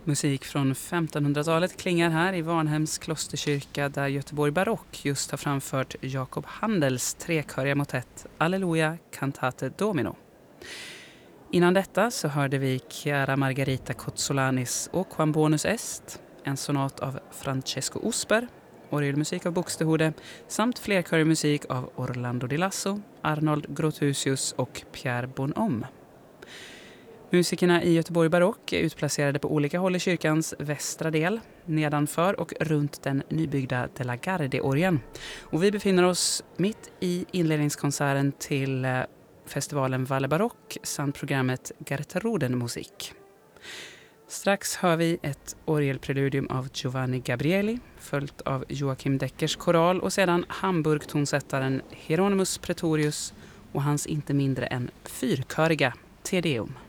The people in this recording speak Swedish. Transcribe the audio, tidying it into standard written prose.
Musik från 1500-talet klingar här i Varnhems klosterkyrka där Göteborg Barock just har framfört Jakob Handels treköriga motett Alleluia Cantate Domino. Innan detta så hörde vi Chiara Margherita Cozzolanis och Quam Bonus Est, en sonat av Francesco Osper, orgelmusik av Buxtehude samt flerkörig musik av Orlando Di Lasso, Arnold Grotusius och Pierre Bonhomme. Musikerna i Göteborg Barock är utplacerade på olika håll i kyrkans västra del, nedanför och runt den nybyggda De la Garde-orgeln. Och vi befinner oss mitt i inledningskonserten till festivalen Valle Barock samt programmet Gertruden musik. Strax hör vi ett orgelpreludium av Giovanni Gabrieli, följt av Joakim Deckers koral och sedan Hamburg-tonsättaren Hieronymus Pretorius och hans inte mindre än fyrköriga Te Deum.